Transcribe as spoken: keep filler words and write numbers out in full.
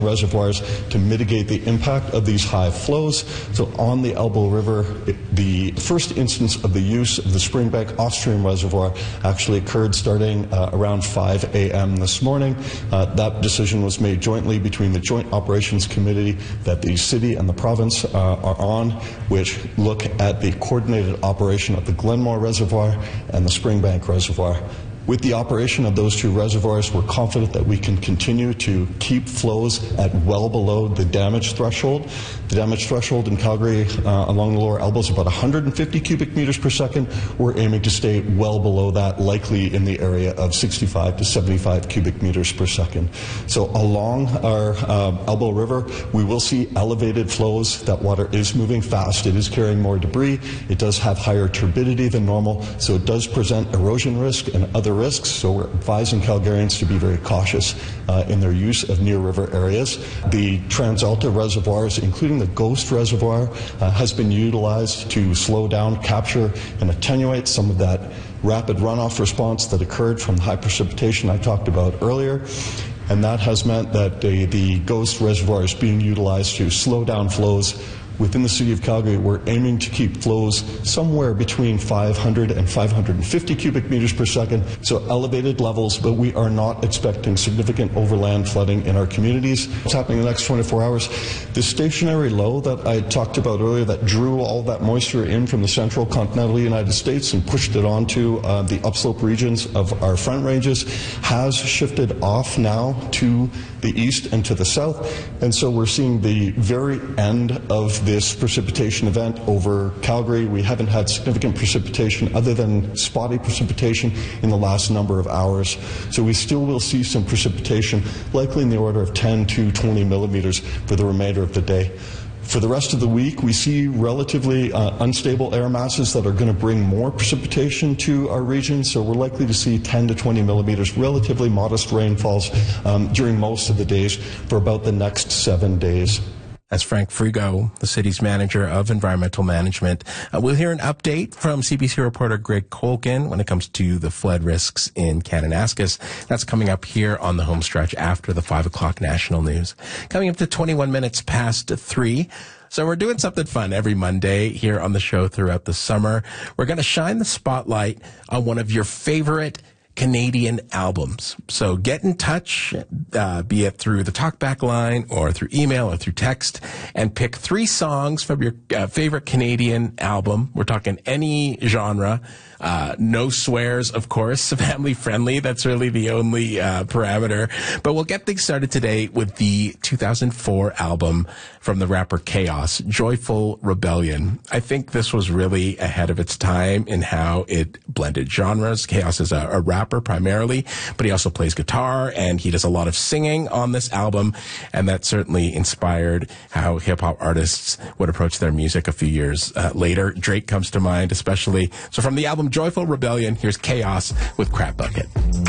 reservoirs to mitigate the impact of these high flows. So on the Elbow River, it, the first instance of the use of the Springbank off-stream reservoir actually occurred starting uh, around five a m this morning. Uh, that decision was made jointly between the Joint Operations Committee that the city and the province uh, are on, which look at the coordinated operation of the Glenmore Reservoir and the Springbank Reservoir. With the operation of those two reservoirs, we're confident that we can continue to keep flows at well below the damage threshold. The damage threshold in Calgary uh, along the lower Elbow is about one hundred fifty cubic meters per second. We're aiming to stay well below that, likely in the area of sixty-five to seventy-five cubic meters per second. So along our uh, Elbow River, we will see elevated flows. That water is moving fast. It is carrying more debris. It does have higher turbidity than normal, so it does present erosion risk and other risks, so we're advising Calgarians to be very cautious uh, in their use of near-river areas. The TransAlta reservoirs, including the Ghost Reservoir, uh, has been utilized to slow down, capture, and attenuate some of that rapid runoff response that occurred from the high precipitation I talked about earlier. And that has meant that the, the Ghost Reservoir is being utilized to slow down flows. Within the City of Calgary, we're aiming to keep flows somewhere between five hundred and five hundred fifty cubic meters per second, so elevated levels, but we are not expecting significant overland flooding in our communities. What's happening in the next twenty-four hours? The stationary low that I talked about earlier that drew all that moisture in from the central continental United States and pushed it onto uh, the upslope regions of our front ranges has shifted off now to the east and to the south, and so we're seeing the very end of this precipitation event over Calgary. We haven't had significant precipitation other than spotty precipitation in the last number of hours, so we still will see some precipitation, likely in the order of ten to twenty millimeters for the remainder of the day. For the rest of the week, we see relatively uh, unstable air masses that are going to bring more precipitation to our region, so we're likely to see ten to twenty millimeters, relatively modest rainfalls um, during most of the days for about the next seven days. That's Frank Frigo, the city's manager of environmental management. Uh, we'll hear an update from C B C reporter Greg Colkin when it comes to the flood risks in Kananaskis. That's coming up here on the home stretch after the five o'clock national news. Coming up to twenty-one minutes past three. So we're doing something fun every Monday here on the show throughout the summer. We're going to shine the spotlight on one of your favorite Canadian albums. So get in touch, uh, be it through the talkback line or through email or through text, and pick three songs from your uh, favorite Canadian album. We're talking any genre. Uh, no swears, of course, family friendly. That's really the only uh, parameter. But we'll get things started today with the two thousand four album from the rapper Chaos, Joyful Rebellion. I think this was really ahead of its time in how it blended genres. Chaos is a, a rapper primarily, but he also plays guitar and he does a lot of singing on this album. And that certainly inspired how hip hop artists would approach their music a few years uh, later. Drake comes to mind, especially. So from the album Joyful Rebellion, here's Chaos with Crap Bucket.